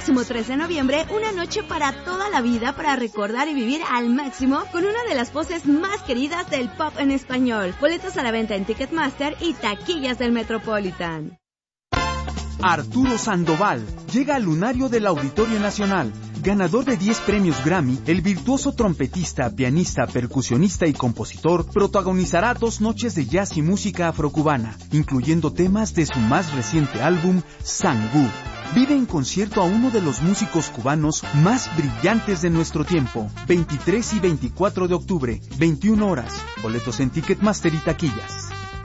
próximo 13 de noviembre, una noche para toda la vida para recordar y vivir al máximo con una de las voces más queridas del pop en español. Boletos a la venta en Ticketmaster y taquillas del Metropolitan. Arturo Sandoval llega al lunario del Auditorio Nacional. Ganador de 10 premios Grammy, el virtuoso trompetista, pianista, percusionista y compositor protagonizará 2 noches de jazz y música afrocubana, incluyendo temas de su más reciente álbum, Sangú. Vive en concierto a uno de los músicos cubanos más brillantes de nuestro tiempo. 23 y 24 de octubre, 21 horas. Boletos en Ticketmaster y taquillas.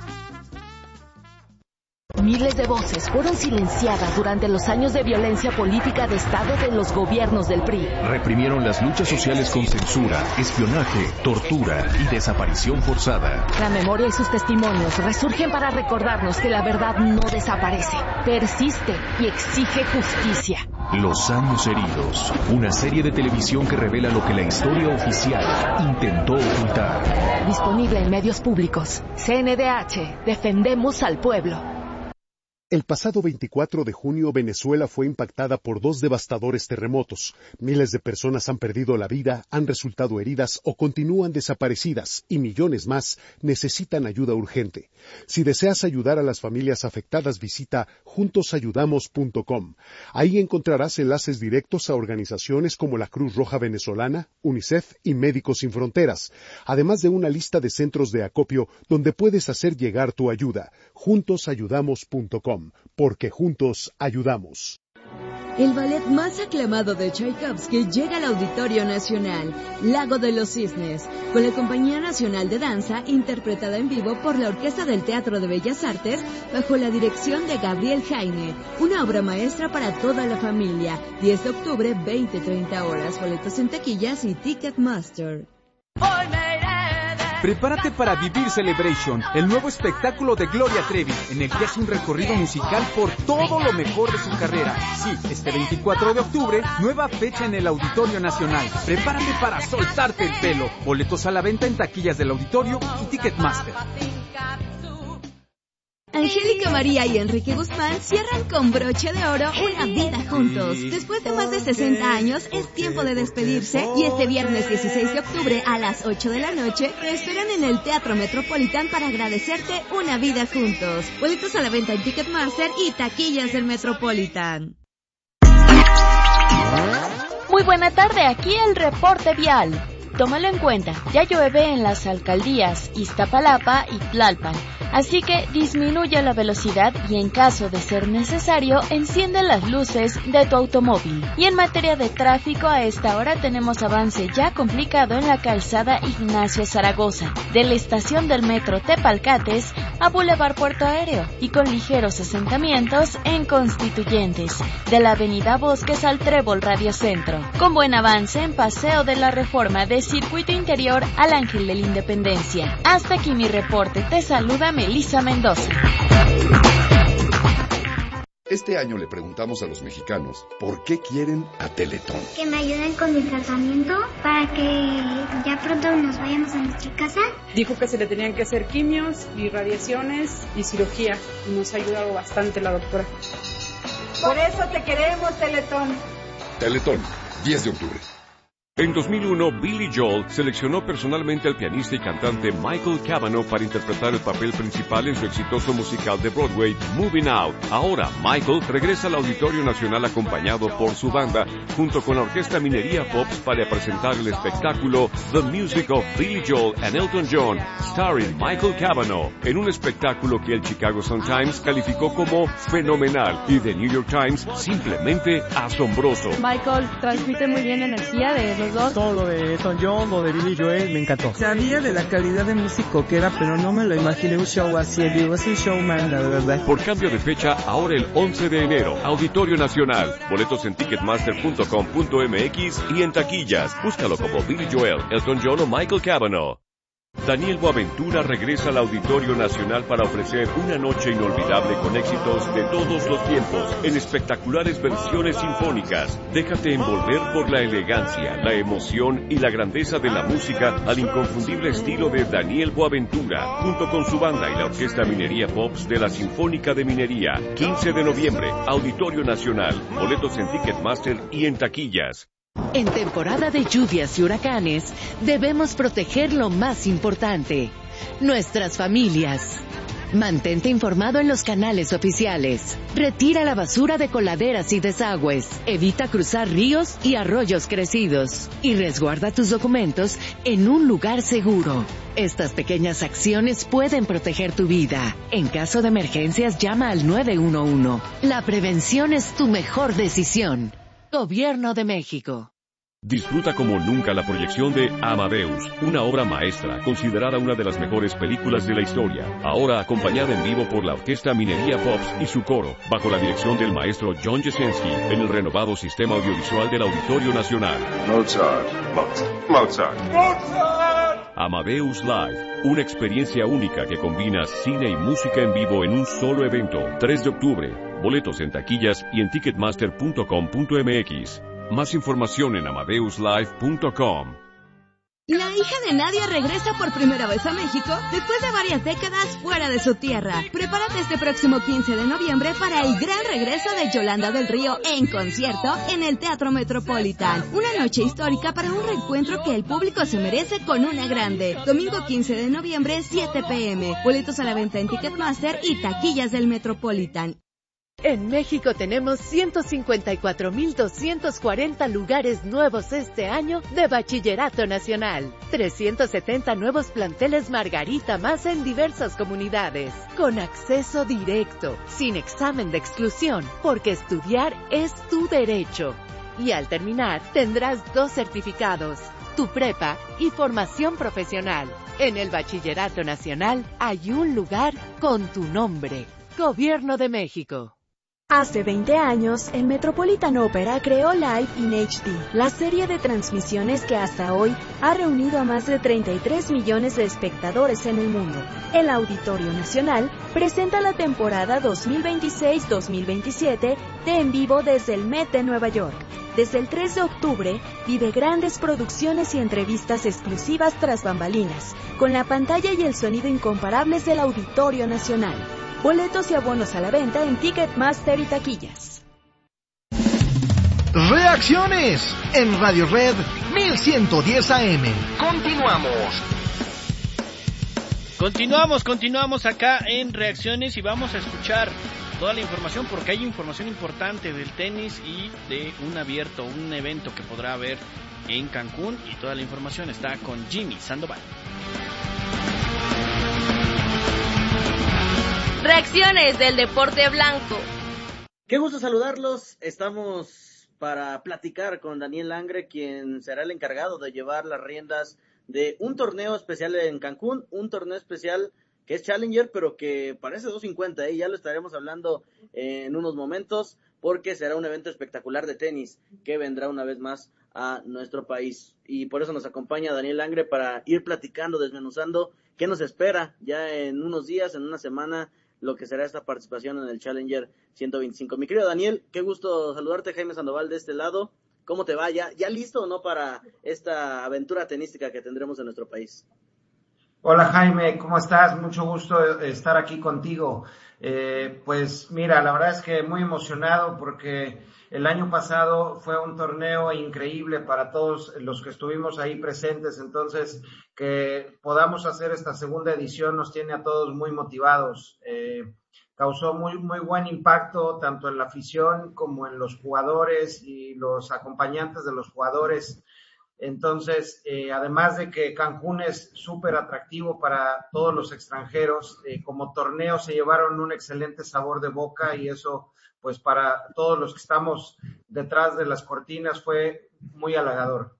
Miles de voces fueron silenciadas durante los años de violencia política de Estado de los gobiernos del PRI. Reprimieron las luchas sociales con censura, espionaje, tortura y desaparición forzada. La memoria y sus testimonios resurgen para recordarnos que la verdad no desaparece, persiste y exige justicia. Los años heridos, una serie de televisión que revela lo que la historia oficial intentó ocultar. Disponible en medios públicos. CNDH, defendemos al pueblo. El pasado 24 de junio, Venezuela fue impactada por 2 devastadores terremotos. Miles de personas han perdido la vida, han resultado heridas o continúan desaparecidas, y millones más necesitan ayuda urgente. Si deseas ayudar a las familias afectadas, visita juntosayudamos.com. Ahí encontrarás enlaces directos a organizaciones como la Cruz Roja Venezolana, UNICEF y Médicos Sin Fronteras, además de una lista de centros de acopio donde puedes hacer llegar tu ayuda. Juntosayudamos.com. Porque juntos ayudamos. El ballet más aclamado de Tchaikovsky llega al Auditorio Nacional, Lago de los Cisnes, con la Compañía Nacional de Danza, interpretada en vivo por la Orquesta del Teatro de Bellas Artes, bajo la dirección de Gabriel Jaime. Una obra maestra para toda la familia. 10 de octubre, 20-30 horas. Boletos en taquillas y Ticketmaster. Prepárate para vivir Celebration, el nuevo espectáculo de Gloria Trevi, en el que hace un recorrido musical por todo lo mejor de su carrera. Sí, este 24 de octubre, nueva fecha en el Auditorio Nacional. Prepárate para soltarte el pelo. Boletos a la venta en taquillas del Auditorio y Ticketmaster. Angélica María y Enrique Guzmán cierran con broche de oro una vida juntos. Después de más de 60 años, es tiempo de despedirse y este viernes 16 de octubre a las 8 de la noche te esperan en el Teatro Metropolitan para agradecerte una vida juntos. Boletos a la venta en Ticketmaster y taquillas del Metropolitan. Muy buena tarde, aquí el reporte vial. Tómalo en cuenta, ya llueve en las alcaldías Iztapalapa y Tlalpan, así que disminuye la velocidad y en caso de ser necesario, enciende las luces de tu automóvil. Y en materia de tráfico, a esta hora tenemos avance ya complicado en la calzada Ignacio Zaragoza, de la estación del metro Tepalcates a Boulevard Puerto Aéreo, y con ligeros asentamientos en Constituyentes, de la avenida Bosques al Trébol Radio Centro, con buen avance en Paseo de la Reforma de Circuito Interior al Ángel de la Independencia. Hasta aquí mi reporte, te saluda Melissa Mendoza. Este año le preguntamos a los mexicanos por qué quieren a Teletón. Que me ayuden con mi tratamiento para que ya pronto nos vayamos a nuestra casa. Dijo que se le tenían que hacer quimios y radiaciones y cirugía. Y nos ha ayudado bastante la doctora. Por eso te queremos, Teletón. Teletón, 10 de octubre. En 2001, Billy Joel seleccionó personalmente al pianista y cantante Michael Cavanaugh para interpretar el papel principal en su exitoso musical de Broadway, Moving Out. Ahora, Michael regresa al Auditorio Nacional acompañado por su banda, junto con la Orquesta Minería Pops, para presentar el espectáculo The Music of Billy Joel and Elton John, starring Michael Cavanaugh, en un espectáculo que el Chicago Sun-Times calificó como fenomenal y The New York Times simplemente asombroso. Michael transmite muy bien energía de los dos. Todo lo de Elton John, lo de Billy Joel, me encantó. Sabía de la calidad de músico que era, pero no me lo imaginé un show así. Digo, es un showman, la verdad. Por cambio de fecha, ahora el 11 de enero, Auditorio Nacional. Boletos en ticketmaster.com.mx y en taquillas. Búscalo como Billy Joel, Elton John o Michael Cavanaugh. Daniel Boaventura regresa al Auditorio Nacional para ofrecer una noche inolvidable con éxitos de todos los tiempos en espectaculares versiones sinfónicas. Déjate envolver por la elegancia, la emoción y la grandeza de la música al inconfundible estilo de Daniel Boaventura, junto con su banda y la Orquesta Minería Pops de la Sinfónica de Minería. 15 de noviembre, Auditorio Nacional. Boletos en Ticketmaster y en taquillas. En temporada de lluvias y huracanes, debemos proteger lo más importante, nuestras familias. Mantente informado en los canales oficiales. Retira la basura de coladeras y desagües. Evita cruzar ríos y arroyos crecidos. Y resguarda tus documentos en un lugar seguro. Estas pequeñas acciones pueden proteger tu vida. En caso de emergencias, llama al 911. La prevención es tu mejor decisión. Gobierno de México. Disfruta como nunca la proyección de Amadeus, una obra maestra, considerada una de las mejores películas de la historia. Ahora acompañada en vivo por la Orquesta Minería Pops y su coro, bajo la dirección del maestro John Jesensky, en el renovado sistema audiovisual del Auditorio Nacional. Mozart. Amadeus Live, una experiencia única que combina cine y música en vivo en un solo evento. 3 de octubre. Boletos en taquillas y en ticketmaster.com.mx. Más información en amadeuslive.com. La hija de Nadia regresa por primera vez a México después de varias décadas fuera de su tierra. Prepárate este próximo 15 de noviembre para el gran regreso de Yolanda del Río en concierto en el Teatro Metropolitan. Una noche histórica para un reencuentro que el público se merece con una grande. Domingo 15 de noviembre, 7 p.m. Boletos a la venta en Ticketmaster y taquillas del Metropolitan. En México tenemos 154,240 lugares nuevos este año de Bachillerato Nacional. 370 nuevos planteles Margarita más en diversas comunidades. Con acceso directo, sin examen de exclusión, porque estudiar es tu derecho. Y al terminar, tendrás 2 certificados, tu prepa y formación profesional. En el Bachillerato Nacional hay un lugar con tu nombre. Gobierno de México. Hace 20 años, el Metropolitan Opera creó Live in HD, la serie de transmisiones que hasta hoy ha reunido a más de 33 millones de espectadores en el mundo. El Auditorio Nacional presenta la temporada 2026-2027 de En Vivo desde el Met de Nueva York. Desde el 3 de octubre, vive grandes producciones y entrevistas exclusivas tras bambalinas, con la pantalla y el sonido incomparables del Auditorio Nacional. Boletos y abonos a la venta en Ticketmaster y taquillas. Reacciones en Radio Red 1110 AM. Continuamos acá en Reacciones y vamos a escuchar toda la información porque hay información importante del tenis y de un evento que podrá haber en Cancún y toda la información está con Jimmy Sandoval. Reacciones del deporte blanco. Qué gusto saludarlos. Estamos para platicar con Daniel Langre, quien será el encargado de llevar las riendas de un torneo especial en Cancún, un torneo especial que es Challenger, pero que parece 250, ya lo estaremos hablando en unos momentos, porque será un evento espectacular de tenis que vendrá una vez más a nuestro país. Y por eso nos acompaña Daniel Langre para ir platicando, desmenuzando qué nos espera ya en unos días, en una semana, lo que será esta participación en el Challenger 125. Mi querido Daniel, qué gusto saludarte. Jaime Sandoval de este lado. ¿Cómo te va? ¿Ya listo o no para esta aventura tenística que tendremos en nuestro país? Hola Jaime, ¿cómo estás? Mucho gusto estar aquí contigo. Pues mira, la verdad es que muy emocionado porque el año pasado fue un torneo increíble para todos los que estuvimos ahí presentes, entonces que podamos hacer esta segunda edición nos tiene a todos muy motivados. Causó muy buen impacto tanto en la afición como en los jugadores y los acompañantes de los jugadores. Entonces, además de que Cancún es súper atractivo para todos los extranjeros, como torneo se llevaron un excelente sabor de boca y eso, pues para todos los que estamos detrás de las cortinas fue muy halagador.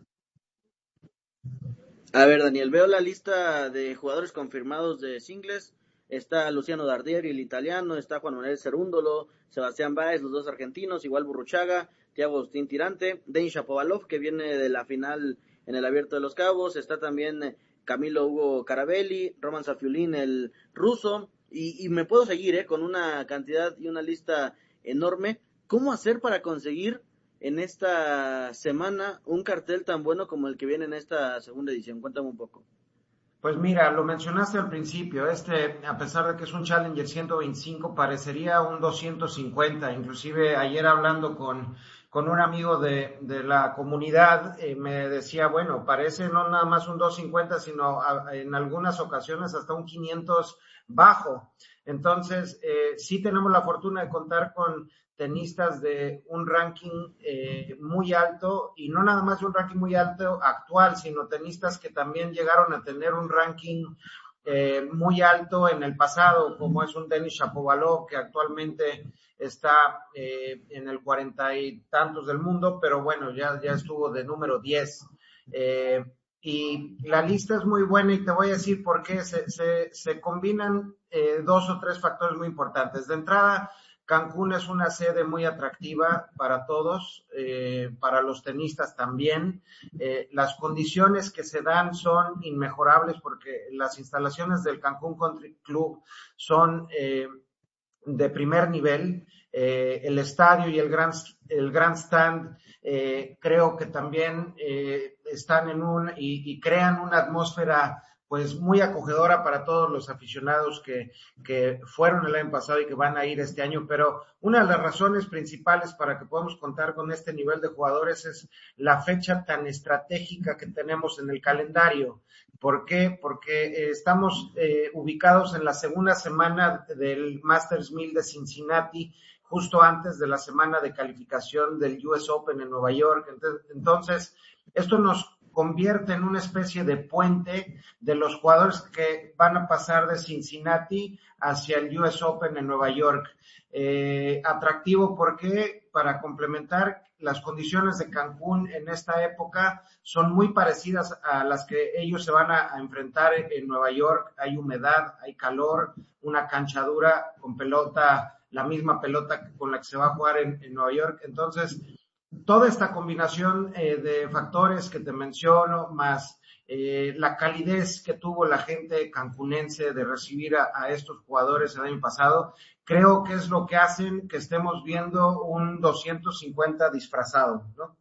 A ver, Daniel, veo la lista de jugadores confirmados de singles. Está Luciano Dardieri, el italiano, está Juan Manuel Cerúndolo, Sebastián Báez, los dos argentinos, igual Burruchaga, Thiago Agustín Tirante, Denis Shapovalov, que viene de la final en el Abierto de los Cabos, está también Camilo Hugo Carabelli, Roman Safiulin, el ruso, y me puedo seguir con una cantidad y una lista enorme. ¿Cómo hacer para conseguir en esta semana un cartel tan bueno como el que viene en esta segunda edición? Cuéntame un poco. Pues mira, lo mencionaste al principio, a pesar de que es un Challenger 125, parecería un 250, inclusive ayer hablando con un amigo de la comunidad, me decía, bueno, parece no nada más un 250, sino en algunas ocasiones hasta un 500 bajo. Entonces, sí tenemos la fortuna de contar con tenistas de un ranking muy alto, y no nada más un ranking muy alto actual, sino tenistas que también llegaron a tener un ranking muy alto en el pasado, como es un Denis Shapovalov, que actualmente está en el 40 y tantos del mundo, pero bueno, ya estuvo de número 10. Y la lista es muy buena, y te voy a decir por qué. Se combinan 2 o 3 factores muy importantes. De entrada, Cancún es una sede muy atractiva para todos, para los tenistas también. Las condiciones que se dan son inmejorables, porque las instalaciones del Cancún Country Club son de primer nivel. El estadio y el grandstand creo que también están y crean una atmósfera pues muy acogedora para todos los aficionados que fueron el año pasado y que van a ir este año. Pero una de las razones principales para que podamos contar con este nivel de jugadores es la fecha tan estratégica que tenemos en el calendario. ¿Por qué? Porque estamos ubicados en la segunda semana del Masters 1000 de Cincinnati, justo antes de la semana de calificación del US Open en Nueva York. Entonces, esto nos convierte en una especie de puente de los jugadores que van a pasar de Cincinnati hacia el US Open en Nueva York. Atractivo porque, para complementar, las condiciones de Cancún en esta época son muy parecidas a las que ellos se van a enfrentar en Nueva York. Hay humedad, hay calor, una cancha dura con pelota, la misma pelota con la que se va a jugar en Nueva York. Entonces, toda esta combinación de factores que te menciono, más la calidez que tuvo la gente cancunense de recibir a estos jugadores el año pasado, creo que es lo que hacen que estemos viendo un 250 disfrazado, ¿no?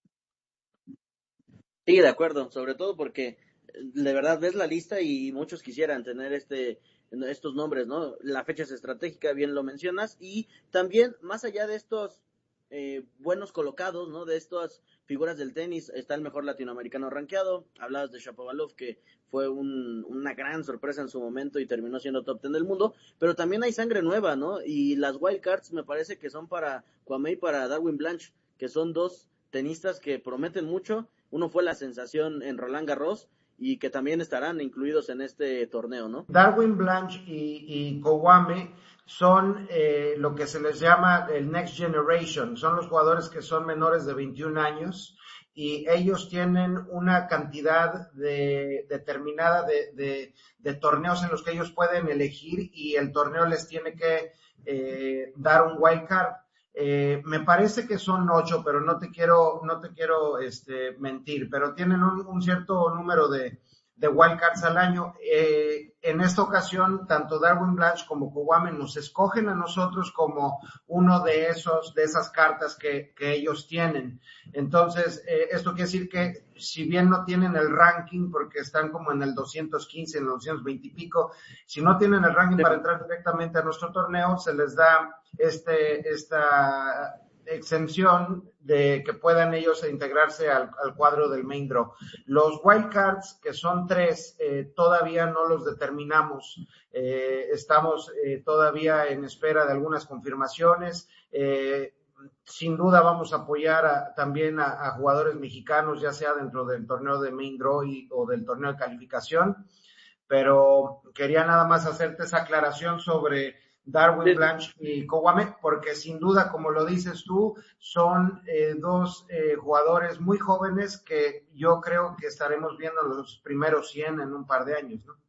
Sí, de acuerdo, sobre todo porque de verdad ves la lista y muchos quisieran tener estos nombres, ¿no? La fecha es estratégica, bien lo mencionas, y también más allá de estos buenos colocados, ¿no? De estas figuras del tenis, está el mejor latinoamericano rankeado. Hablabas de Shapovalov, que fue una gran sorpresa en su momento y terminó siendo top 10 del mundo, pero también hay sangre nueva, ¿no? Y las wildcards me parece que son para Kwame y para Darwin Blanche, que son 2 tenistas que prometen mucho. Uno fue la sensación en Roland Garros y que también estarán incluidos en este torneo, ¿no? Darwin Blanche y Kwame son lo que se les llama el Next Generation, son los jugadores que son menores de 21 años, y ellos tienen una cantidad determinada de torneos en los que ellos pueden elegir, y el torneo les tiene que dar un wild card. Me parece que son 8, pero no te quiero mentir, pero tienen un cierto número de wildcards al año. En esta ocasión, tanto Darwin Blanche como Kwame nos escogen a nosotros como uno de esas cartas que ellos tienen. Entonces, esto quiere decir que si bien no tienen el ranking, porque están como en el 215, en el 220 y pico, si no tienen el ranking para entrar directamente a nuestro torneo, se les da esta exención de que puedan ellos integrarse al cuadro del main draw. Los wildcards, que son 3, todavía no los determinamos. Estamos todavía en espera de algunas confirmaciones. Sin duda vamos a apoyar también a jugadores mexicanos, ya sea dentro del torneo de main draw o del torneo de calificación, pero quería nada más hacerte esa aclaración sobre Darwin Blanche y Kwame, porque sin duda, como lo dices tú, son 2 jugadores muy jóvenes que yo creo que estaremos viendo los primeros 100 en un par de años, ¿no?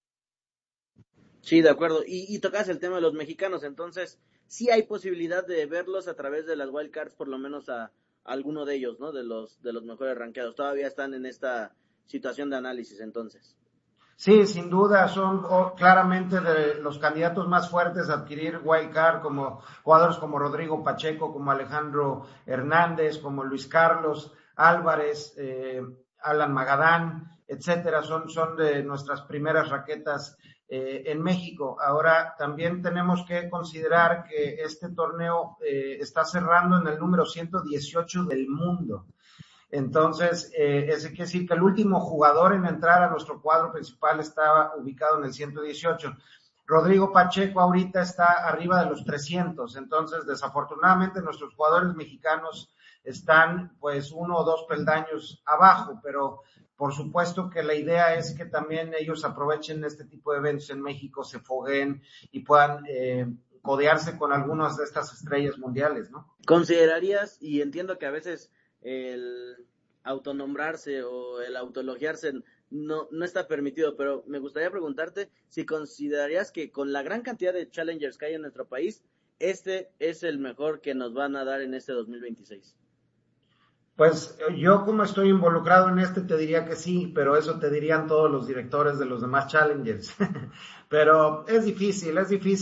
Sí, de acuerdo. Y tocas el tema de los mexicanos, entonces sí hay posibilidad de verlos a través de las wildcards, por lo menos a alguno de ellos, ¿no? De los mejores rankeados. Todavía están en esta situación de análisis entonces. Sí, sin duda son claramente de los candidatos más fuertes a adquirir wild card, como jugadores como Rodrigo Pacheco, como Alejandro Hernández, como Luis Carlos Álvarez, Alan Magadán, etcétera, son de nuestras primeras raquetas en México. Ahora también tenemos que considerar que este torneo está cerrando en el número 118 del mundo. Entonces, ese quiere decir que el último jugador en entrar a nuestro cuadro principal estaba ubicado en el 118. Rodrigo Pacheco ahorita está arriba de los 300. Entonces, desafortunadamente, nuestros jugadores mexicanos están pues 1 o 2 peldaños abajo, pero por supuesto que la idea es que también ellos aprovechen este tipo de eventos en México, se fogueen y puedan codearse con algunas de estas estrellas mundiales, ¿no? ¿Considerarías, y entiendo que a veces el autonombrarse o el autoelogiarse no está permitido, pero me gustaría preguntarte si considerarías que con la gran cantidad de challengers que hay en nuestro país, este es el mejor que nos van a dar en este 2026? Pues yo como estoy involucrado en te diría que sí, pero eso te dirían todos los directores de los demás challengers. Pero es difícil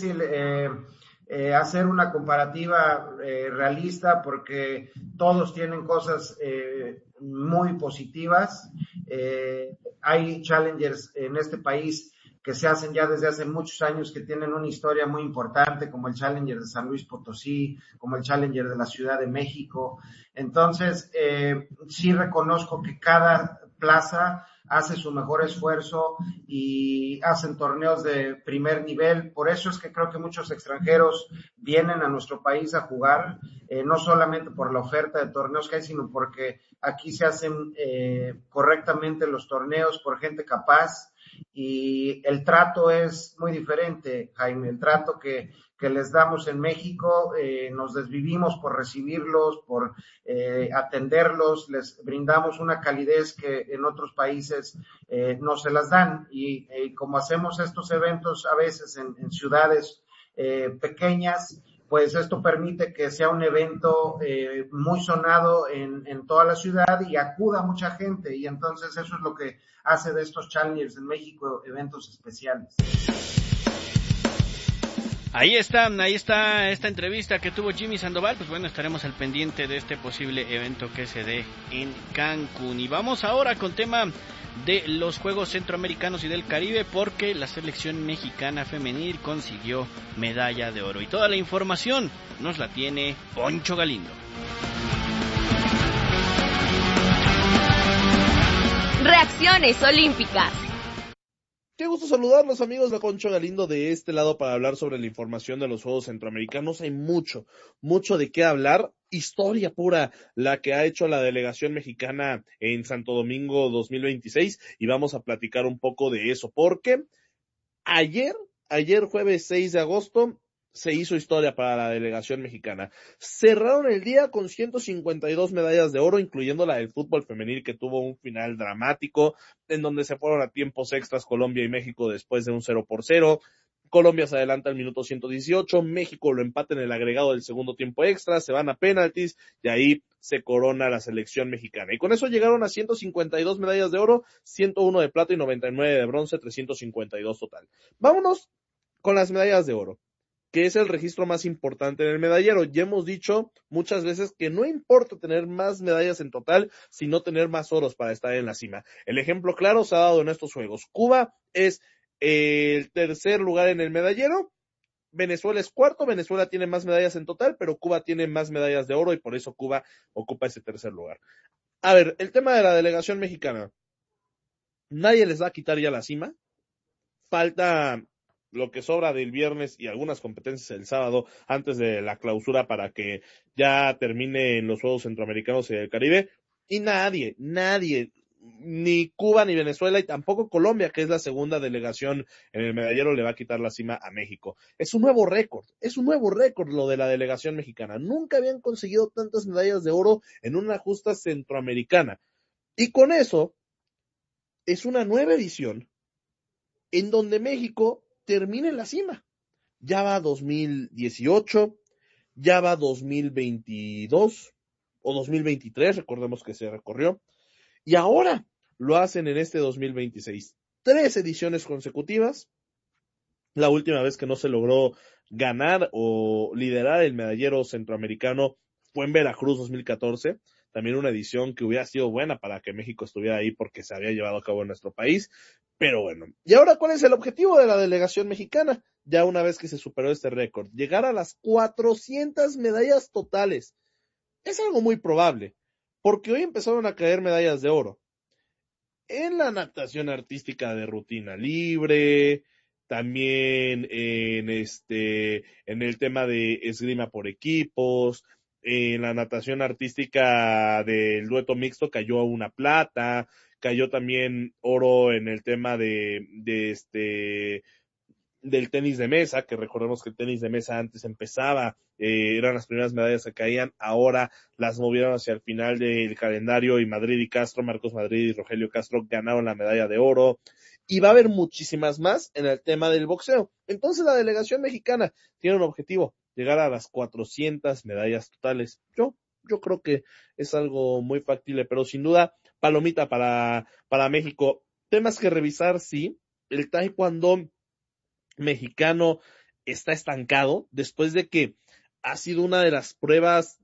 hacer una comparativa realista porque todos tienen cosas muy positivas. Hay challengers en este país que se hacen ya desde hace muchos años, que tienen una historia muy importante, como el Challenger de San Luis Potosí, como el Challenger de la Ciudad de México. Entonces, sí reconozco que cada plaza hace su mejor esfuerzo y hacen torneos de primer nivel. Por eso es que creo que muchos extranjeros vienen a nuestro país a jugar, no solamente por la oferta de torneos que hay, sino porque aquí se hacen correctamente los torneos por gente capaz, y el trato es muy diferente, Jaime. El trato que les damos en México, nos desvivimos por recibirlos, por atenderlos, les brindamos una calidez que en otros países no se las dan, y como hacemos estos eventos a veces en ciudades pequeñas, pues esto permite que sea un evento muy sonado en toda la ciudad y acuda mucha gente, y entonces eso es lo que hace de estos challengers en México eventos especiales. Ahí está esta entrevista que tuvo Jimmy Sandoval. Pues bueno, estaremos al pendiente de este posible evento que se dé en Cancún. Y vamos ahora con tema de los Juegos Centroamericanos y del Caribe, porque la selección mexicana femenil consiguió medalla de oro. Y toda la información nos la tiene Poncho Galindo. Reacciones olímpicas. Qué gusto saludarlos, amigos de Poncho Galindo de este lado para hablar sobre la información de los Juegos Centroamericanos. Hay mucho de qué hablar. Historia pura la que ha hecho la delegación mexicana en Santo Domingo 2026, y vamos a platicar un poco de eso, porque ayer jueves 6 de agosto, se hizo historia para la delegación mexicana. Cerraron el día con 152 medallas de oro, incluyendo la del fútbol femenil, que tuvo un final dramático, en donde se fueron a tiempos extras Colombia y México después de un 0-0. Colombia se adelanta al minuto 118, México lo empata en el agregado del segundo tiempo extra, se van a penaltis, y ahí se corona la selección mexicana. Y con eso llegaron a 152 medallas de oro, 101 de plata y 99 de bronce, 352 total. Vámonos con las medallas de oro, que es el registro más importante en el medallero. Ya hemos dicho muchas veces que no importa tener más medallas en total, sino tener más oros para estar en la cima. El ejemplo claro se ha dado en estos Juegos. Cuba es el tercer lugar en el medallero, Venezuela es cuarto, Venezuela tiene más medallas en total, pero Cuba tiene más medallas de oro y por eso Cuba ocupa ese tercer lugar. A ver, el tema de la delegación mexicana. Nadie les va a quitar ya la cima. Falta lo que sobra del viernes y algunas competencias el sábado antes de la clausura para que ya termine en los Juegos Centroamericanos y del Caribe, y nadie, ni Cuba ni Venezuela y tampoco Colombia, que es la segunda delegación en el medallero, le va a quitar la cima a México. Es un nuevo récord lo de la delegación mexicana. Nunca habían conseguido tantas medallas de oro en una justa centroamericana, y con eso es una nueva edición en donde México termine en la cima. Ya va 2018, ya va 2022 o 2023, recordemos que se recorrió, y ahora lo hacen en este 2026. 3 ediciones consecutivas. La última vez que no se logró ganar o liderar el medallero centroamericano fue en Veracruz 2014. También una edición que hubiera sido buena para que México estuviera ahí porque se había llevado a cabo en nuestro país. Pero bueno, ¿y ahora cuál es el objetivo de la delegación mexicana? Ya una vez que se superó este récord, llegar a las 400 medallas totales. Es algo muy probable, porque hoy empezaron a caer medallas de oro. En la natación artística de rutina libre, también en el tema de esgrima por equipos, en la natación artística del dueto mixto cayó una plata, cayó también oro en el tema del tenis de mesa, que recordemos que el tenis de mesa antes empezaba, eran las primeras medallas que caían, ahora las movieron hacia el final del calendario y Madrid y Castro, Marcos Madrid y Rogelio Castro ganaron la medalla de oro, y va a haber muchísimas más en el tema del boxeo. Entonces la delegación mexicana tiene un objetivo, llegar a las 400 medallas totales. Yo creo que es algo muy factible, pero sin duda, palomita para México. Temas que revisar, sí, el taekwondo mexicano está estancado después de que ha sido una de las pruebas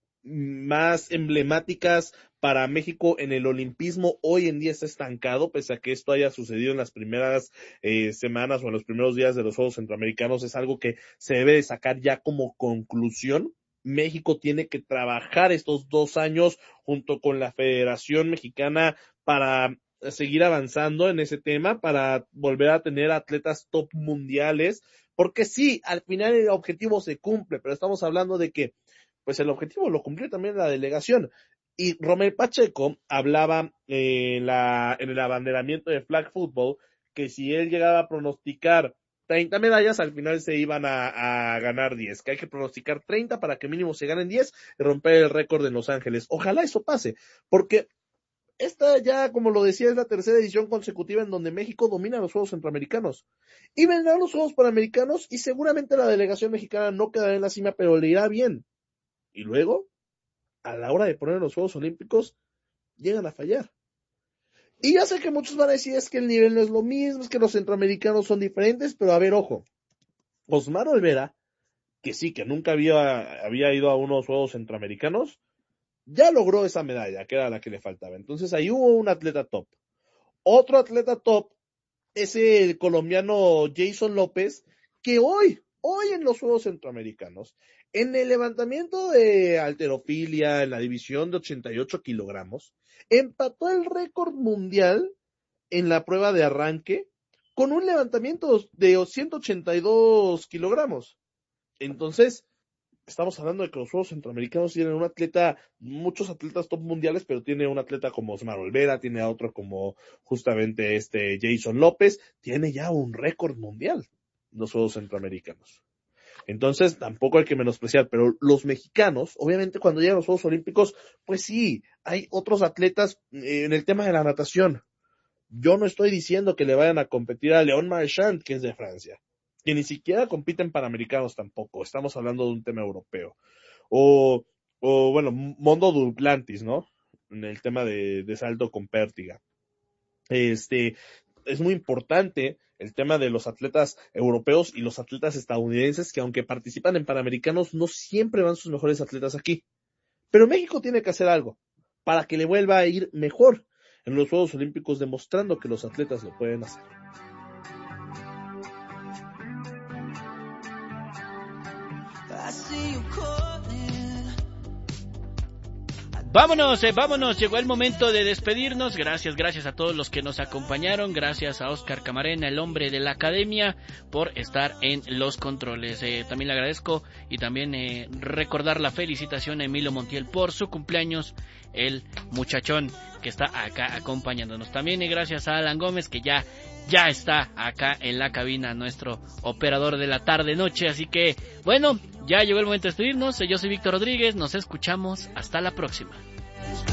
más emblemáticas para México en el olimpismo. Hoy en día está estancado, pese a que esto haya sucedido en las primeras semanas o en los primeros días de los Juegos Centroamericanos. Es algo que se debe de sacar ya como conclusión. México tiene que trabajar estos 2 años junto con la Federación Mexicana para seguir avanzando en ese tema, para volver a tener atletas top mundiales, porque sí, al final el objetivo se cumple, pero estamos hablando de que pues el objetivo lo cumplió también la delegación. Y Romel Pacheco hablaba en el abanderamiento de flag football que si él llegaba a pronosticar 30 medallas, al final se iban a ganar 10, que hay que pronosticar 30 para que mínimo se ganen 10 y romper el récord en Los Ángeles. Ojalá eso pase, porque esta ya, como lo decía, es la 3ª edición consecutiva en donde México domina los Juegos Centroamericanos. Y vendrán los Juegos Panamericanos y seguramente la delegación mexicana no quedará en la cima, pero le irá bien. Y luego, a la hora de poner los Juegos Olímpicos, llegan a fallar. Y ya sé que muchos van a decir es que el nivel no es lo mismo, es que los centroamericanos son diferentes, pero a ver, ojo. Osmar Olvera, que sí, que nunca había ido a unos Juegos Centroamericanos, ya logró esa medalla, que era la que le faltaba. Entonces ahí hubo un atleta top. Otro atleta top es el colombiano Jason López, que hoy en los Juegos Centroamericanos, en el levantamiento de halterofilia, en la división de 88 kilogramos, empató el récord mundial en la prueba de arranque con un levantamiento de 182 kilogramos. Entonces, estamos hablando de que los Juegos Centroamericanos tienen un atleta, muchos atletas top mundiales, pero tiene un atleta como Osmar Olvera, tiene a otro como justamente Jason López, tiene ya un récord mundial en los Juegos Centroamericanos. Entonces, tampoco hay que menospreciar, pero los mexicanos, obviamente cuando llegan los Juegos Olímpicos, pues sí, hay otros atletas en el tema de la natación. Yo no estoy diciendo que le vayan a competir a Léon Marchand, que es de Francia, que ni siquiera compiten panamericanos tampoco, estamos hablando de un tema europeo. O bueno, Mondo Duplantis, ¿no? En el tema de salto con pértiga. Es muy importante el tema de los atletas europeos y los atletas estadounidenses que aunque participan en panamericanos no siempre van sus mejores atletas aquí. Pero México tiene que hacer algo para que le vuelva a ir mejor en los Juegos Olímpicos, demostrando que los atletas lo pueden hacer. Vámonos, llegó el momento de despedirnos. Gracias a todos los que nos acompañaron, gracias a Oscar Camarena, el hombre de la academia, por estar en los controles. También le agradezco y también recordar la felicitación a Emilio Montiel por su cumpleaños, el muchachón que está acá acompañándonos. También gracias a Alan Gómez, que ya está acá en la cabina, nuestro operador de la tarde-noche. Así que, bueno, ya llegó el momento de despedirnos. Yo soy Víctor Rodríguez, nos escuchamos, hasta la próxima.